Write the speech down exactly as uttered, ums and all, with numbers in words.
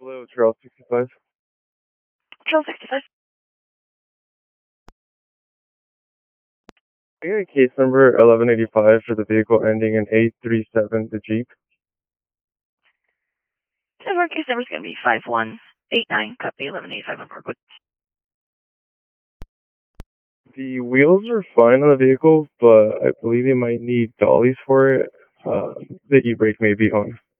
Hello, Charles sixty-five. Charles sixty-five. I got a case number eleven eighty-five for the vehicle ending in eight three seven, the Jeep. And our case number is going to be five one eight nine, copy eleven eighty-five on Parkwood. The wheels are fine on the vehicle, but I believe you might need dollies for it. Uh, the e-brake may be on.